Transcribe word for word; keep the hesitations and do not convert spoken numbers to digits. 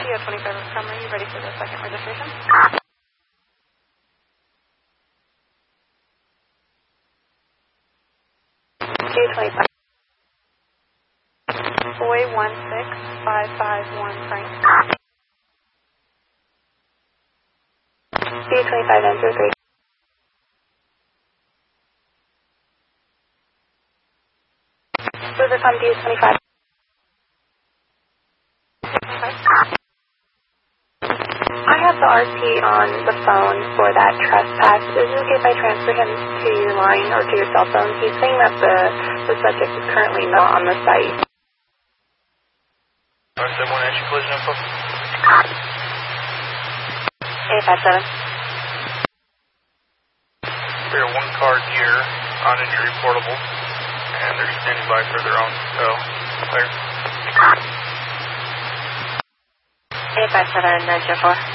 India twenty-five Come, are you ready for the second registration? J twenty-five. Boy one six five five one Frank. J twenty-five enter three. Rivercom D twenty-five. I have the R T on the phone for that trespass. Is it okay if I transfer him to your line or to your cell phone? He's saying that the, the subject is currently not on the site. R seven one entry collision info. eight five seven. We are one car here on injury portable, and they're standing by for their own tow. Clear. eight five seven nine zero four.